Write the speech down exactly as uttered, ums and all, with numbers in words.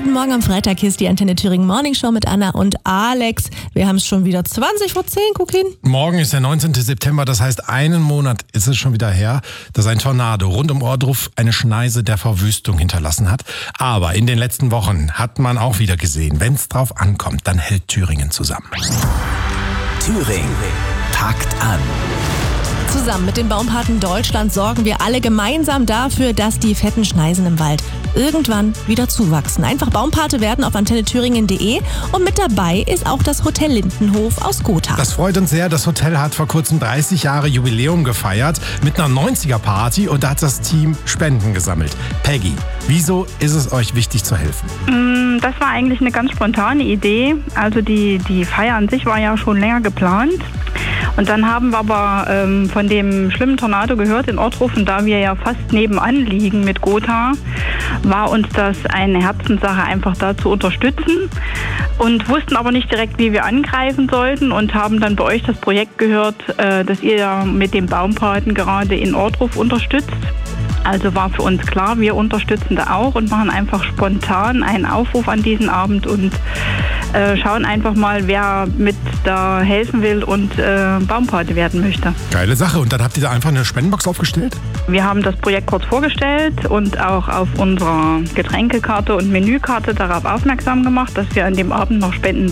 Guten Morgen am Freitag, hier ist die Antenne Thüringen Morning Show mit Anna und Alex. Wir haben es schon wieder zwanzig vor zehn, guck hin. Morgen ist der neunzehnten September, das heißt einen Monat ist es schon wieder her, dass ein Tornado rund um Ohrdruf eine Schneise der Verwüstung hinterlassen hat. Aber in den letzten Wochen hat man auch wieder gesehen, wenn es drauf ankommt, dann hält Thüringen zusammen. Thüringen packt an. Zusammen mit den Baumpaten Deutschland sorgen wir alle gemeinsam dafür, dass die fetten Schneisen im Wald irgendwann wieder zuwachsen. Einfach Baumpate werden auf antenne thüringen punkt de und mit dabei ist auch das Hotel Lindenhof aus Gotha. Das freut uns sehr. Das Hotel hat vor kurzem dreißig Jahre Jubiläum gefeiert mit einer neunziger-Party und da hat das Team Spenden gesammelt. Peggy, wieso ist es euch wichtig zu helfen? Das war eigentlich eine ganz spontane Idee. Also die, die Feier an sich war ja schon länger geplant. Und dann haben wir aber ähm, von dem schlimmen Tornado gehört in Ohrdruf, und da wir ja fast nebenan liegen mit Gotha, war uns das eine Herzenssache, einfach da zu unterstützen, und wussten aber nicht direkt, wie wir angreifen sollten, und haben dann bei euch das Projekt gehört, äh, dass ihr ja mit dem Baumpaten gerade in Ohrdruf unterstützt. Also war für uns klar, wir unterstützen da auch und machen einfach spontan einen Aufruf an diesen Abend und äh, schauen einfach mal, wer mit da helfen will und äh, Baumpate werden möchte. Geile Sache. Und dann habt ihr da einfach eine Spendenbox aufgestellt? Wir haben das Projekt kurz vorgestellt und auch auf unserer Getränkekarte und Menükarte darauf aufmerksam gemacht, dass wir an dem Abend noch Spenden